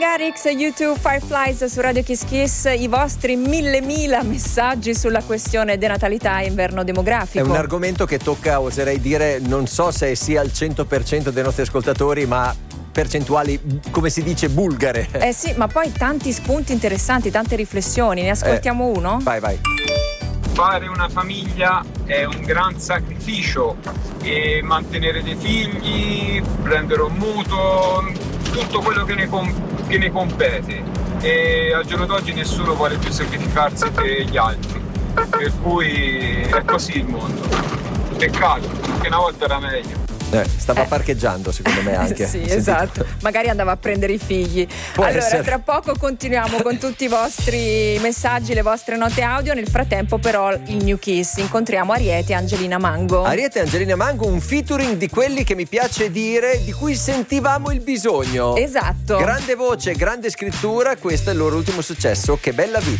Garrix, YouTube, Fireflies su Radio Kiss Kiss, i vostri mille messaggi sulla questione denatalità e inverno demografico. È un argomento che tocca, oserei dire, non so se sia al 100% dei nostri ascoltatori, ma percentuali, come si dice, bulgare. Sì, ma poi tanti spunti interessanti, tante riflessioni, ne ascoltiamo uno? Vai. Fare una famiglia è un gran sacrificio e mantenere dei figli, prendere un mutuo, tutto quello che ne compete, e al giorno d'oggi nessuno vuole più sacrificarsi per gli altri, per cui è così il mondo. Peccato, perché una volta era meglio. Stava parcheggiando, secondo me, anche. Sì, esatto. Magari andava a prendere i figli. Allora, essere. Tra poco continuiamo con tutti i vostri messaggi, le vostre note audio. Nel frattempo, però, il New Kiss. Incontriamo Ariete e Angelina Mango. Ariete e Angelina Mango, un featuring di quelli che mi piace dire, di cui sentivamo il bisogno. Esatto. Grande voce, grande scrittura, questo è il loro ultimo successo. Che bella vita.